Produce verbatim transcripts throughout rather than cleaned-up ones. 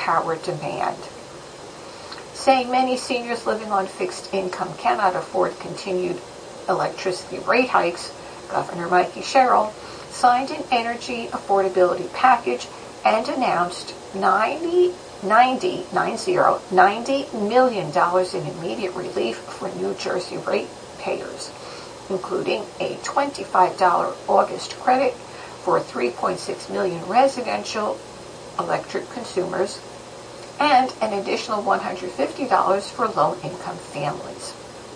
power demand. Saying many seniors living on fixed income cannot afford continued electricity rate hikes, Governor Mikey Sherrill signed an energy affordability package and announced ninety, ninety, ninety, ninety million dollars in immediate relief for New Jersey ratepayers, including a twenty-five dollars August credit for three point six million residential electric consumers and an additional one hundred fifty dollars for low-income families.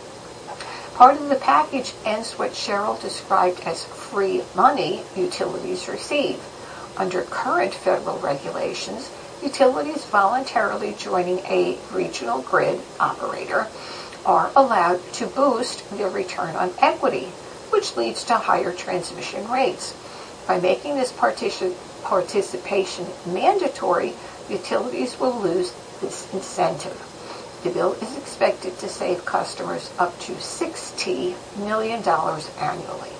Part of the package ends what Sherrill described as free money utilities receive. Under current federal regulations, utilities voluntarily joining a regional grid operator are allowed to boost their return on equity, which leads to higher transmission rates. By making this partici- participation mandatory, utilities will lose this incentive. The bill is expected to save customers up to sixty million dollars annually.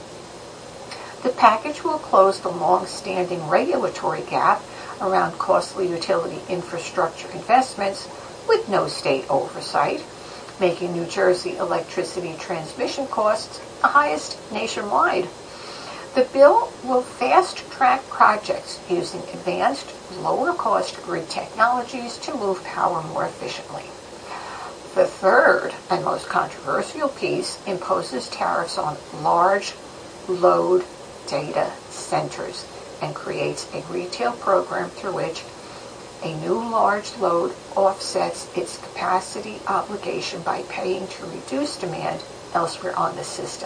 The package will close the long-standing regulatory gap around costly utility infrastructure investments with no state oversight, making New Jersey electricity transmission costs the highest nationwide. The bill will fast-track projects using advanced, lower-cost grid technologies to move power more efficiently. The third and most controversial piece imposes tariffs on large load data centers and creates a retail program through which a new large load offsets its capacity obligation by paying to reduce demand elsewhere on the system.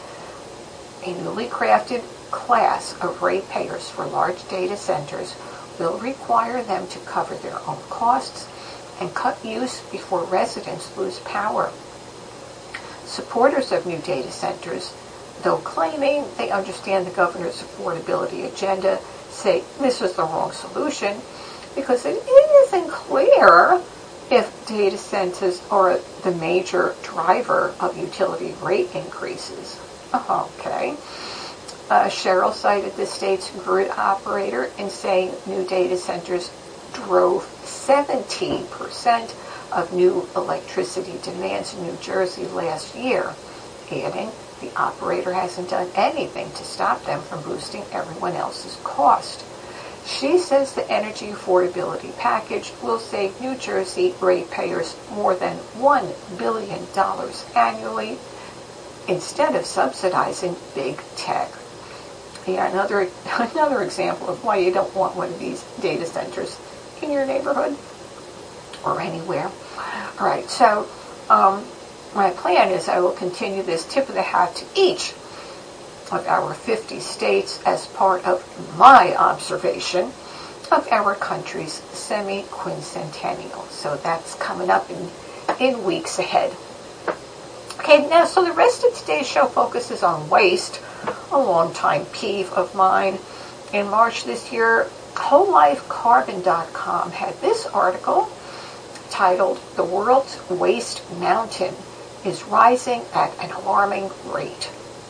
A newly crafted class of ratepayers for large data centers will require them to cover their own costs and cut use before residents lose power. Supporters of new data centers, though claiming they understand the governor's affordability agenda, say this is the wrong solution because it isn't clear if data centers are the major driver of utility rate increases. Okay. Uh, Sherrill cited the state's grid operator in saying new data centers drove seventeen percent of new electricity demands in New Jersey last year, adding the operator hasn't done anything to stop them from boosting everyone else's cost. She says the energy affordability package will save New Jersey ratepayers more than one billion dollars annually instead of subsidizing big tech. Yeah, another another example of why you don't want one of these data centers in your neighborhood or anywhere. All right, so um, my plan is I will continue this tip of the hat to each of our fifty states as part of my observation of our country's semi-quincentennial. So that's coming up in, in weeks ahead. Okay, now, so the rest of today's show focuses on waste, a long-time peeve of mine. In March this year, whole life carbon dot com had this article titled, "The World's Waste Mountain is Rising at an Alarming Rate."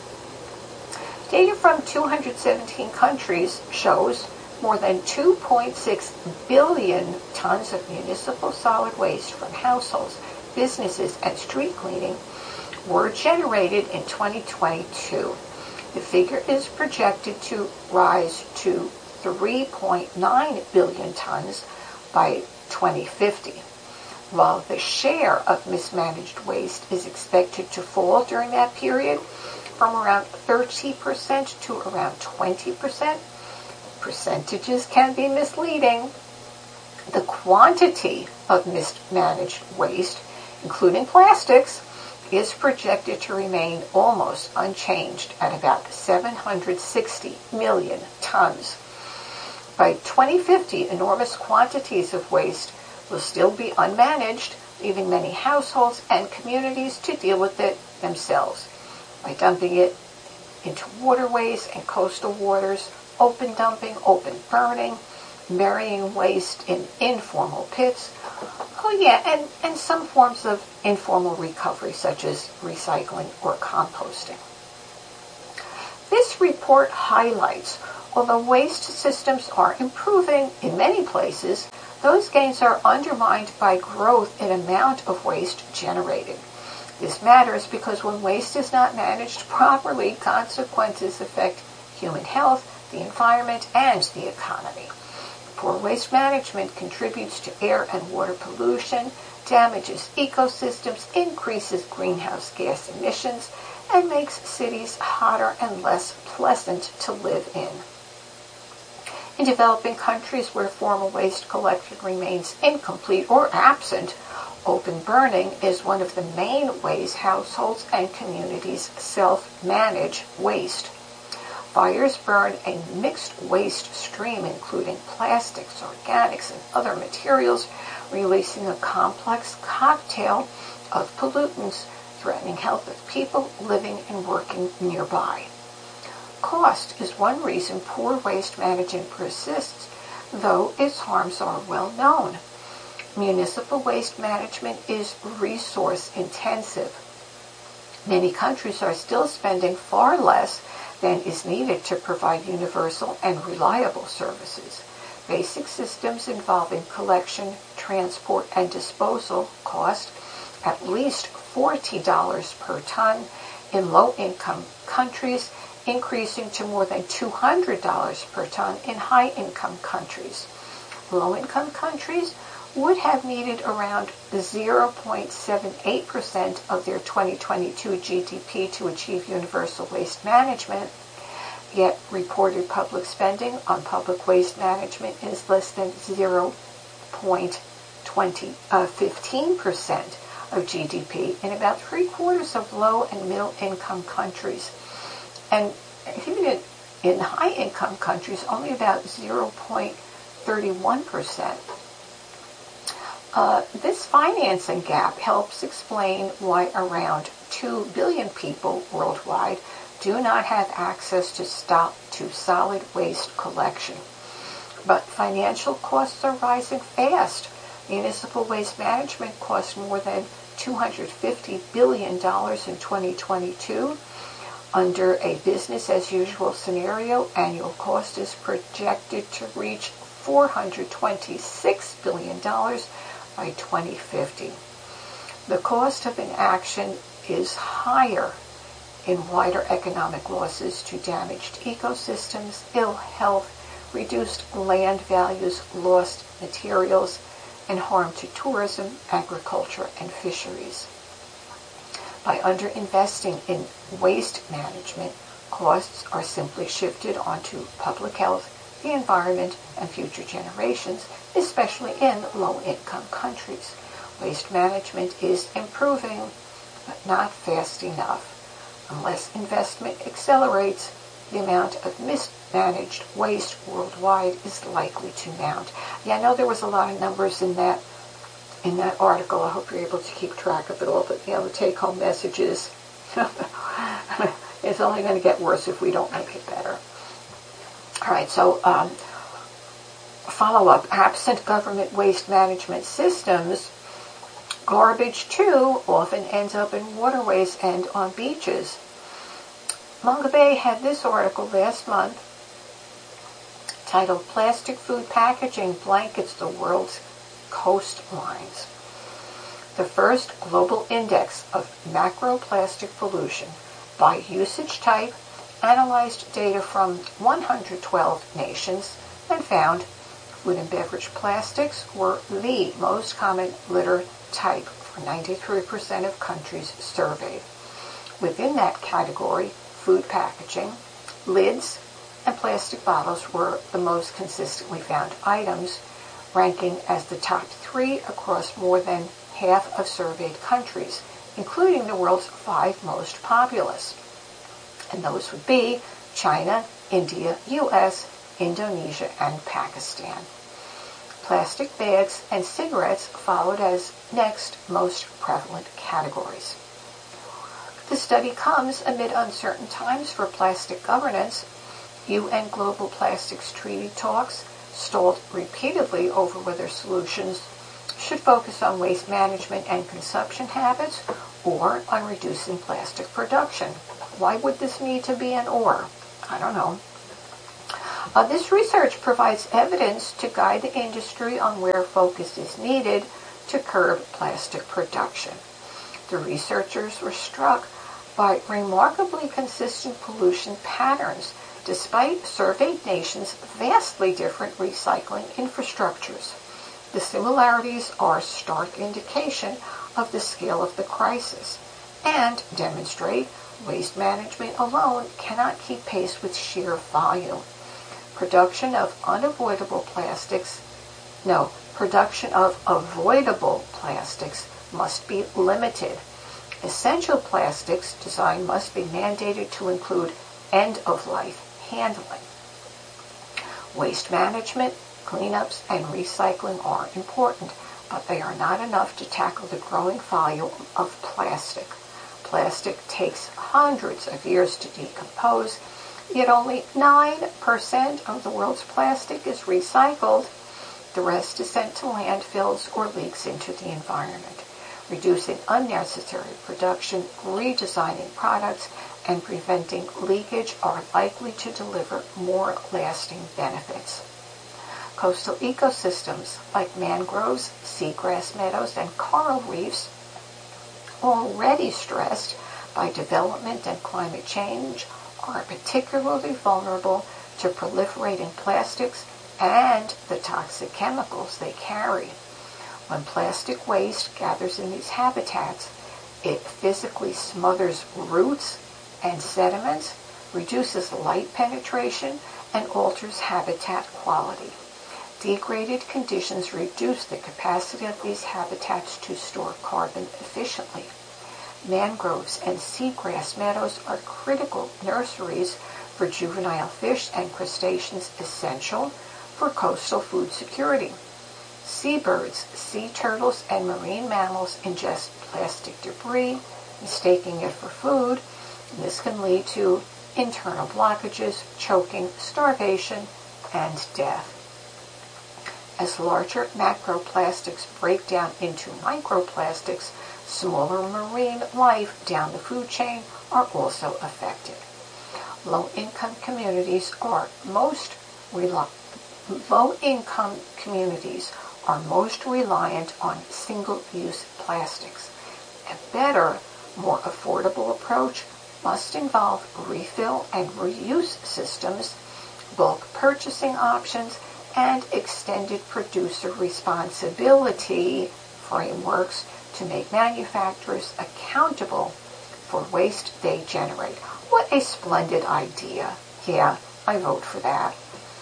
Data from two hundred seventeen countries shows more than two point six billion tons of municipal solid waste from households, businesses, and street cleaning were generated in twenty twenty-two. The figure is projected to rise to three point nine billion tons by twenty fifty. While the share of mismanaged waste is expected to fall during that period from around thirty percent to around twenty percent, percentages can be misleading. The quantity of mismanaged waste, including plastics, is projected to remain almost unchanged at about seven hundred sixty million tons. By twenty fifty, enormous quantities of waste will still be unmanaged, leaving many households and communities to deal with it themselves by dumping it into waterways and coastal waters, open dumping, open burning, burying waste in informal pits. Oh yeah, and, and some forms of informal recovery, such as recycling or composting. This report highlights, although waste systems are improving in many places, those gains are undermined by growth in amount of waste generated. This matters because when waste is not managed properly, consequences affect human health, the environment, and the economy. Poor waste management contributes to air and water pollution, damages ecosystems, increases greenhouse gas emissions, and makes cities hotter and less pleasant to live in. In developing countries where formal waste collection remains incomplete or absent, open burning is one of the main ways households and communities self-manage waste. Fires burn a mixed waste stream including plastics, organics, and other materials, releasing a complex cocktail of pollutants threatening health of people living and working nearby. Cost is one reason poor waste management persists, though its harms are well known. Municipal waste management is resource intensive. Many countries are still spending far less than is needed to provide universal and reliable services. Basic systems involving collection, transport, and disposal cost at least forty dollars per ton in low-income countries, increasing to more than two hundred dollars per ton in high-income countries. Low-income countries would have needed around zero point seven eight percent of their twenty twenty-two G D P to achieve universal waste management, yet reported public spending on public waste management is less than zero point fifteen percent of G D P in about three-quarters of low and middle-income countries. And even in, in high-income countries, only about zero point three one percent. Uh, this financing gap helps explain why around two billion people worldwide do not have access to, stop, to solid waste collection. But financial costs are rising fast. Municipal waste management costs more than two hundred fifty billion dollars in twenty twenty-two. Under a business-as-usual scenario, annual cost is projected to reach four hundred twenty-six billion dollars by twenty fifty. The cost of inaction is higher in wider economic losses to damaged ecosystems, ill health, reduced land values, lost materials, and harm to tourism, agriculture, and fisheries. By underinvesting in waste management, costs are simply shifted onto public health, the environment, and future generations, especially in low-income countries. Waste management is improving, but not fast enough. Unless investment accelerates, the amount of mismanaged waste worldwide is likely to mount. Yeah, I know there was a lot of numbers in that in that article. I hope you're able to keep track of it all, but you know, the take-home message is it's only going to get worse if we don't make it better. All right, so um, follow-up. Absent government waste management systems, garbage, too, often ends up in waterways and on beaches. Manga Bay had this article last month titled Plastic Food Packaging Blankets the World's Coastlines. The first global index of macroplastic pollution by usage type analyzed data from one hundred twelve nations and found food and beverage plastics were the most common litter type for ninety-three percent of countries surveyed. Within that category, food packaging, lids, and plastic bottles were the most consistently found items, ranking as the top three across more than half of surveyed countries, including the world's five most populous. And those would be China, India, U S, Indonesia, and Pakistan. Plastic bags and cigarettes followed as next most prevalent categories. The study comes amid uncertain times for plastic governance. U N Global Plastics Treaty talks stalled repeatedly over whether solutions should focus on waste management and consumption habits or on reducing plastic production. Why would this need to be an or? I don't know. Uh, this research provides evidence to guide the industry on where focus is needed to curb plastic production. The researchers were struck by remarkably consistent pollution patterns despite surveyed nations' vastly different recycling infrastructures. The similarities are a stark indication of the scale of the crisis and demonstrate waste management alone cannot keep pace with sheer volume. Production of unavoidable plastics, no, production of avoidable plastics must be limited. Essential plastics design must be mandated to include end-of-life handling. Waste management, cleanups, and recycling are important, but they are not enough to tackle the growing volume of plastic. Plastic takes hundreds of years to decompose, yet only nine percent of the world's plastic is recycled. The rest is sent to landfills or leaks into the environment. Reducing unnecessary production, redesigning products, and preventing leakage are likely to deliver more lasting benefits. Coastal ecosystems like mangroves, seagrass meadows, and coral reefs, already stressed by development and climate change, are particularly vulnerable to proliferating plastics and the toxic chemicals they carry. When plastic waste gathers in these habitats, it physically smothers roots and sediments, reduces light penetration, and alters habitat quality. Degraded conditions reduce the capacity of these habitats to store carbon efficiently. Mangroves and seagrass meadows are critical nurseries for juvenile fish and crustaceans, essential for coastal food security. Seabirds, sea turtles, and marine mammals ingest plastic debris, mistaking it for food. This can lead to internal blockages, choking, starvation, and death. As larger macroplastics break down into microplastics, smaller marine life down the food chain are also affected. Low-income communities are most rel- low-income communities are most reliant on single-use plastics. A better, more affordable approach must involve refill and reuse systems, bulk purchasing options, and extended producer responsibility frameworks to make manufacturers accountable for waste they generate. What a splendid idea. Yeah, I vote for that.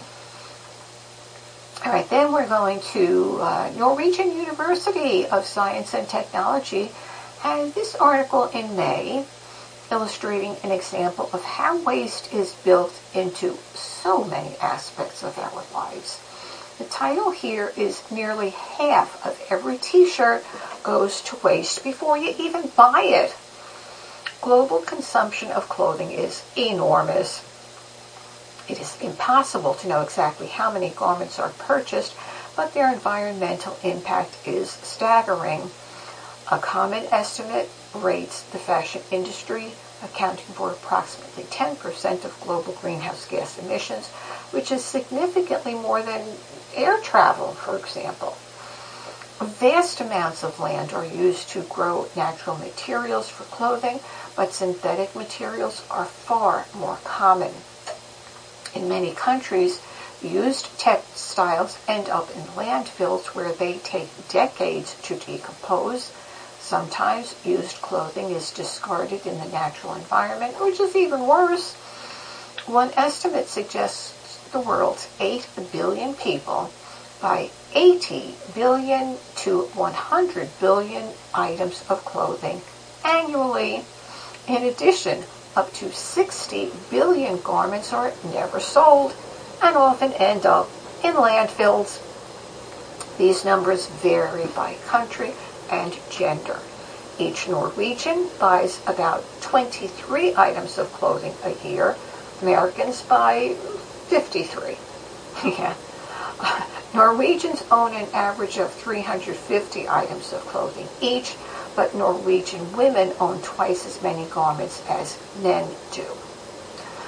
All right, then we're going to uh, Norwegian University of Science and Technology had this article in May illustrating an example of how waste is built into so many aspects of our lives. The title here is Nearly Half of Every T-shirt Goes to Waste Before You Even Buy It. Global consumption of clothing is enormous. It is impossible to know exactly how many garments are purchased, but their environmental impact is staggering. A common estimate rates the fashion industry accounting for approximately ten percent of global greenhouse gas emissions, which is significantly more than air travel, for example. Vast amounts of land are used to grow natural materials for clothing, but synthetic materials are far more common. In many countries, used textiles end up in landfills where they take decades to decompose. Sometimes used clothing is discarded in the natural environment, which is even worse. One estimate suggests the world's eight billion people buy eighty billion to one hundred billion items of clothing annually. In addition, up to sixty billion garments are never sold and often end up in landfills. These numbers vary by country and gender. Each Norwegian buys about twenty-three items of clothing a year. Americans buy fifty-three. Yeah. Norwegians own an average of three hundred fifty items of clothing each, but Norwegian women own twice as many garments as men do.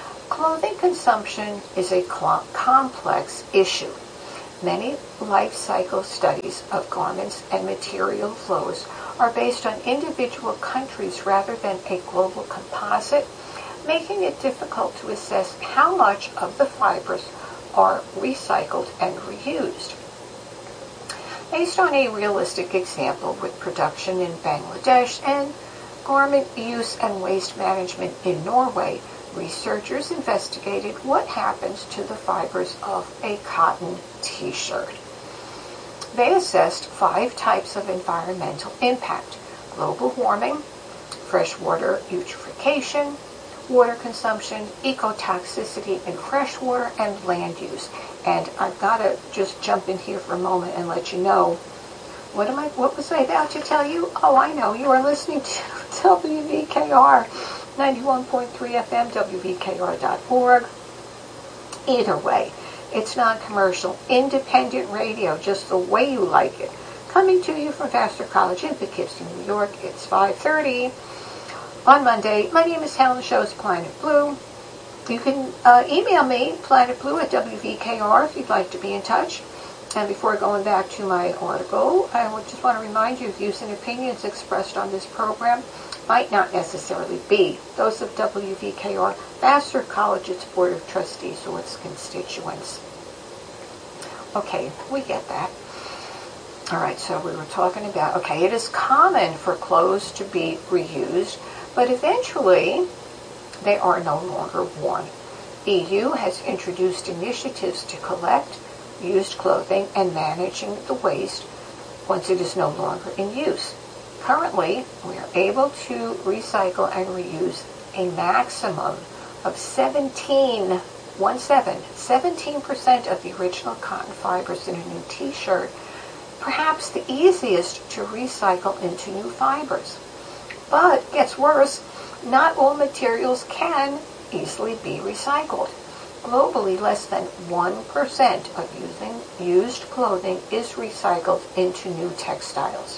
Clothing consumption is a cl- complex issue. Many life cycle studies of garments and material flows are based on individual countries rather than a global composite, making it difficult to assess how much of the fibers are recycled and reused. Based on a realistic example with production in Bangladesh and garment use and waste management in Norway, researchers investigated what happens to the fibers of a cotton t-shirt. They assessed five types of environmental impact: global warming, freshwater eutrophication, water consumption, ecotoxicity in freshwater, and land use. And I've got to just jump in here for a moment and let you know, what am I? What was I about to tell you? Oh, I know. You are listening to W V K R ninety-one point three F M, W V K R dot org. Either way, it's non-commercial, independent radio, just the way you like it. Coming to you from Vassar College in Poughkeepsie, New York. It's five thirty on Monday. My name is Helen. The show is Planet Blue. You can uh, email me, planetblue at W V K R, if you'd like to be in touch. And before going back to my article, I would just want to remind you, views and opinions expressed on this program might not necessarily be those of W V K R, Vassar College, its Board of Trustees, or its constituents. Okay, we get that. All right, so we were talking about, okay, it is common for clothes to be reused, but eventually they are no longer worn. E U has introduced initiatives to collect used clothing and managing the waste once it is no longer in use. Currently, we are able to recycle and reuse a maximum of seventeen, one seven, seventeen percent of the original cotton fibers in a new t-shirt, perhaps the easiest to recycle into new fibers. But it gets worse, not all materials can easily be recycled. Globally, less than one percent of using used clothing is recycled into new textiles.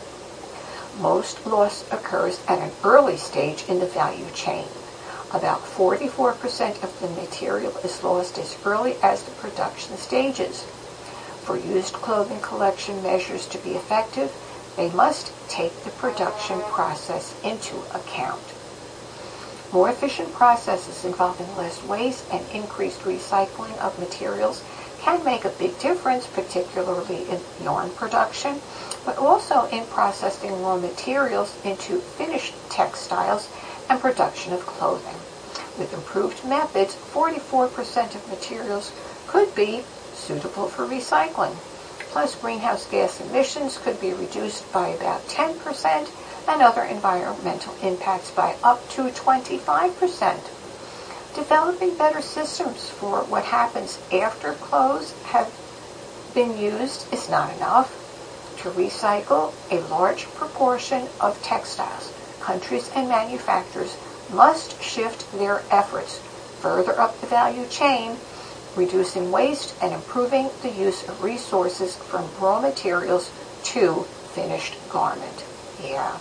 Most loss occurs at an early stage in the value chain. About forty-four percent of the material is lost as early as the production stages. For used clothing collection measures to be effective, they must take the production process into account. More efficient processes involving less waste and increased recycling of materials can make a big difference, particularly in yarn production, but also in processing raw materials into finished textiles and production of clothing. With improved methods, forty-four percent of materials could be suitable for recycling. Plus, greenhouse gas emissions could be reduced by about ten percent and other environmental impacts by up to twenty-five percent. Developing better systems for what happens after clothes have been used is not enough. To recycle a large proportion of textiles, countries and manufacturers must shift their efforts further up the value chain, reducing waste and improving the use of resources from raw materials to finished garment. Yeah.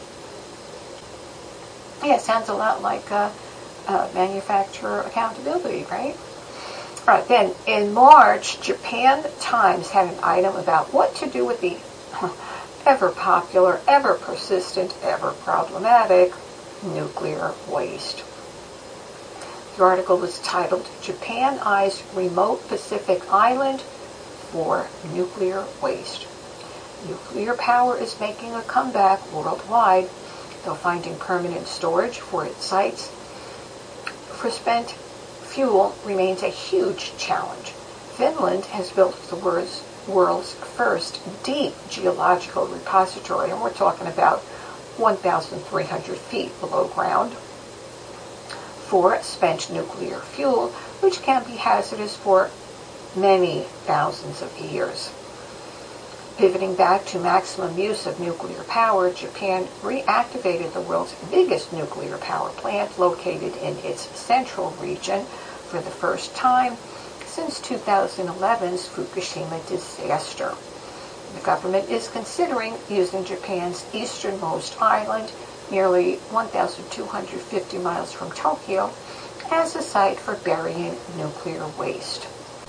Yeah, it sounds a lot like uh, uh, manufacturer accountability, right? All right, then in March, Japan Times had an item about what to do with the ever popular, ever persistent, ever problematic nuclear waste. The article was titled, Japan Eyes Remote Pacific Island for Nuclear Waste. Nuclear power is making a comeback worldwide, though finding permanent storage for its sites for spent fuel remains a huge challenge. Finland has built the world's, world's first deep geological repository, and we're talking about one thousand three hundred feet below ground, for spent nuclear fuel, which can be hazardous for many thousands of years. Pivoting back to maximum use of nuclear power, Japan reactivated the world's biggest nuclear power plant located in its central region for the first time since two thousand eleven's Fukushima disaster. The government is considering using Japan's easternmost island, nearly one thousand two hundred fifty miles from Tokyo, as a site for burying nuclear waste.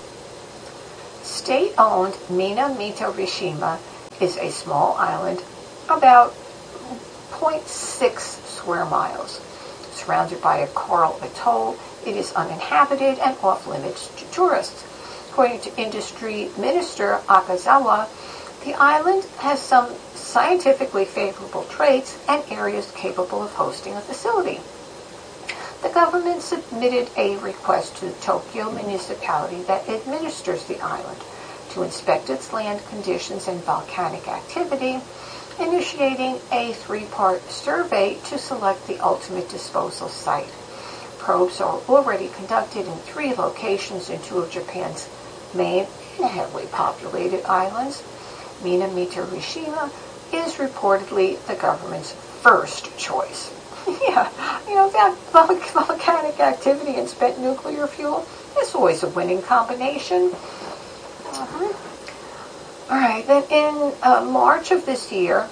State-owned Minamitobishima is a small island about zero point six square miles. Surrounded by a coral atoll, it is uninhabited and off-limits to tourists. According to Industry Minister Akazawa, the island has some scientifically favorable traits and areas capable of hosting a facility. The government submitted a request to the Tokyo municipality that administers the island to inspect its land conditions and volcanic activity, initiating a three-part survey to select the ultimate disposal site. Probes are already conducted in three locations in two of Japan's main and heavily populated islands. Minamitobishima is reportedly the government's first choice. Yeah, you know, that volcanic activity and spent nuclear fuel is always a winning combination. Uh-huh. All right, then in uh, March of this year,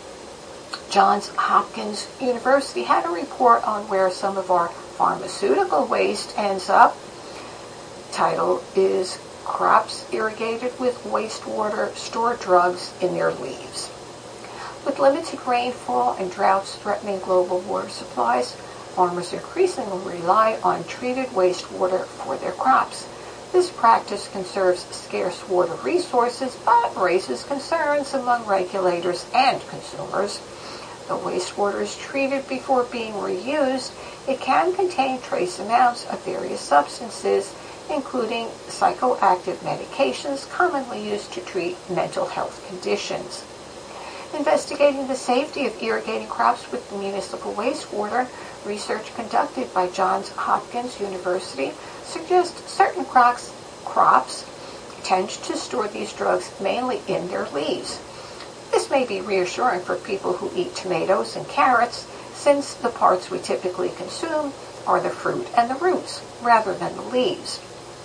Johns Hopkins University had a report on where some of our pharmaceutical waste ends up. Title is Crops Irrigated with Wastewater Store Drugs in Their Leaves. With limited rainfall and droughts threatening global water supplies, farmers increasingly rely on treated wastewater for their crops. This practice conserves scarce water resources, but raises concerns among regulators and consumers. Though wastewater is treated before being reused, it can contain trace amounts of various substances, including psychoactive medications commonly used to treat mental health conditions. Investigating the safety of irrigating crops with municipal wastewater, research conducted by Johns Hopkins University suggests certain crops, crops tend to store these drugs mainly in their leaves. This may be reassuring for people who eat tomatoes and carrots, since the parts we typically consume are the fruit and the roots, rather than the leaves.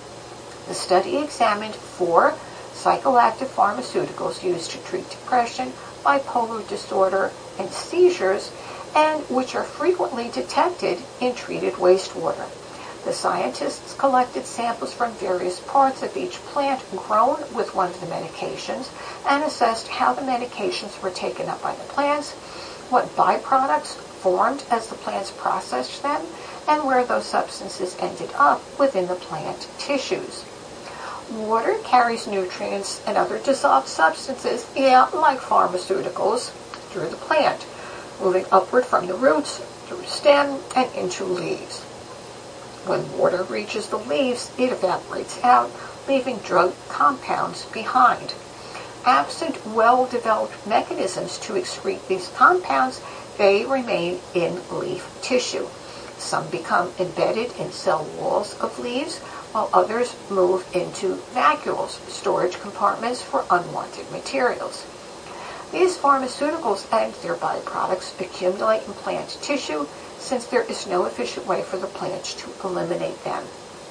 The study examined four psychoactive pharmaceuticals used to treat depression, bipolar disorder, and seizures, and which are frequently detected in treated wastewater. The scientists collected samples from various parts of each plant grown with one of the medications and assessed how the medications were taken up by the plants, what byproducts formed as the plants processed them, and where those substances ended up within the plant tissues. Water carries nutrients and other dissolved substances, yeah, like pharmaceuticals, through the plant, moving upward from the roots, through stem, and into leaves. When water reaches the leaves, it evaporates out, leaving drug compounds behind. Absent well-developed mechanisms to excrete these compounds, they remain in leaf tissue. Some become embedded in cell walls of leaves, while others move into vacuoles, storage compartments for unwanted materials. These pharmaceuticals and their byproducts accumulate in plant tissue, since there is no efficient way for the plants to eliminate them.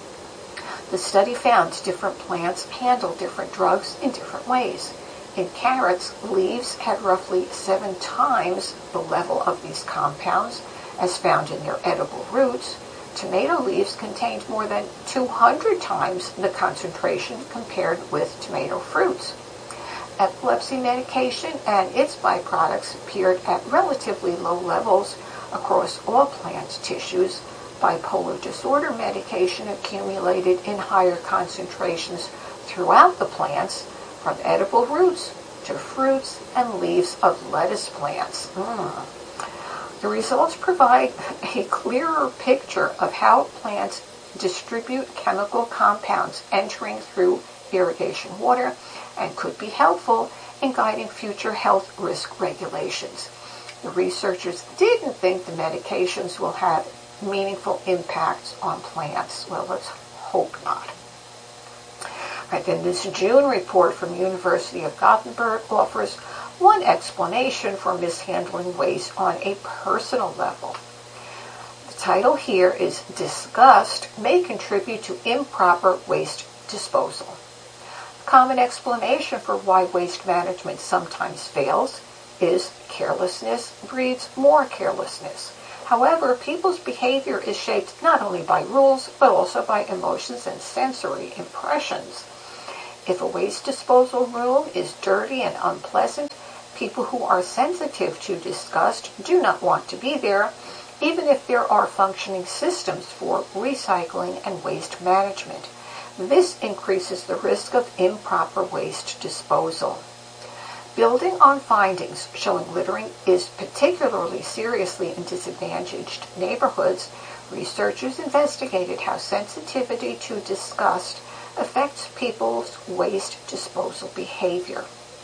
The study found different plants handle different drugs in different ways. In carrots, leaves had roughly seven times the level of these compounds as found in their edible roots. Tomato leaves contained more than two hundred times the concentration compared with tomato fruits. Epilepsy medication and its byproducts appeared at relatively low levels across all plant tissues. Bipolar disorder medication accumulated in higher concentrations throughout the plants, from edible roots to fruits and leaves of lettuce plants. Mm. The results provide a clearer picture of how plants distribute chemical compounds entering through irrigation water and could be helpful in guiding future health risk regulations. The researchers didn't think the medications will have meaningful impacts on plants. Well, let's hope not. Right, then this June report from University of Gothenburg offers one explanation for mishandling waste on a personal level. The title here is Disgust May Contribute to Improper Waste Disposal. A common explanation for why waste management sometimes fails is carelessness breeds more carelessness. However, people's behavior is shaped not only by rules, but also by emotions and sensory impressions. If a waste disposal room is dirty and unpleasant, people who are sensitive to disgust do not want to be there, even if there are functioning systems for recycling and waste management. This increases the risk of improper waste disposal. Building on findings showing littering is particularly seriously in disadvantaged neighborhoods, researchers investigated how sensitivity to disgust affects people's waste disposal behavior.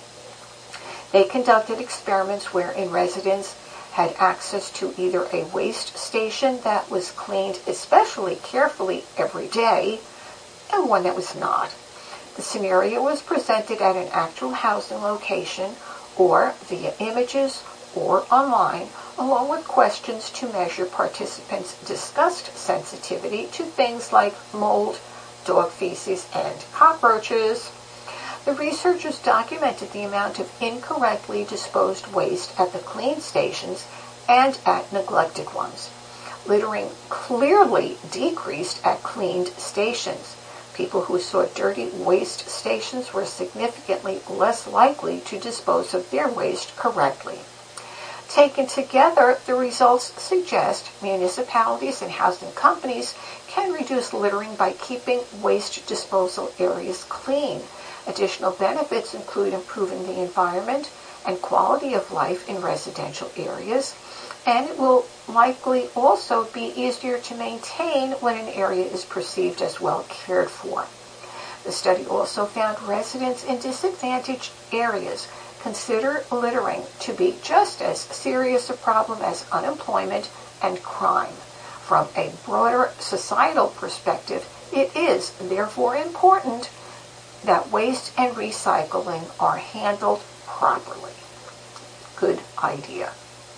They conducted experiments wherein residents had access to either a waste station that was cleaned especially carefully every day and one that was not. The scenario was presented at an actual housing location or via images or online, along with questions to measure participants' disgust sensitivity to things like mold, dog feces, and cockroaches. The researchers documented the amount of incorrectly disposed waste at the clean stations and at neglected ones. Littering clearly decreased at cleaned stations. People who saw dirty waste stations were significantly less likely to dispose of their waste correctly. Taken together, the results suggest municipalities and housing companies can reduce littering by keeping waste disposal areas clean. Additional benefits include improving the environment and quality of life in residential areas, and it will likely also be easier to maintain when an area is perceived as well cared for. The study also found residents in disadvantaged areas consider littering to be just as serious a problem as unemployment and crime. From a broader societal perspective, it is therefore important that waste and recycling are handled properly. Good idea.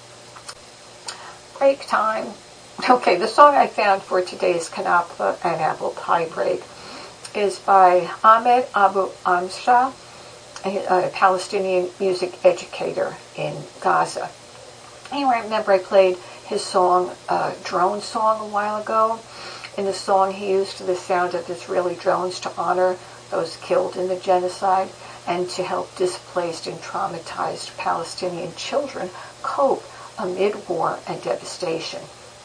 Break time. Okay, the song I found for today's Kanapa and Apple Pie break is by Ahmed Abu Amsha, a Palestinian music educator in Gaza. You remember I played his song, uh, Drone Song, a while ago. In the song, he used the sound of Israeli drones to honor those killed in the genocide and to help displaced and traumatized Palestinian children cope amid war and devastation.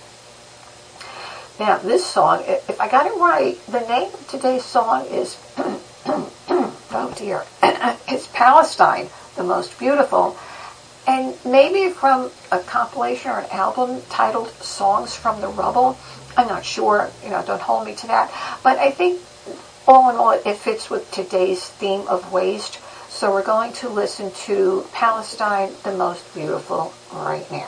Now, this song, if I got it right, the name of today's song is, oh dear, it's Palestine, the Most Beautiful, and maybe from a compilation or an album titled Songs from the Rubble. I'm not sure, you know, don't hold me to that, but I think all in all it fits with today's theme of waste. So we're going to listen to Palestine, the Most Beautiful right now.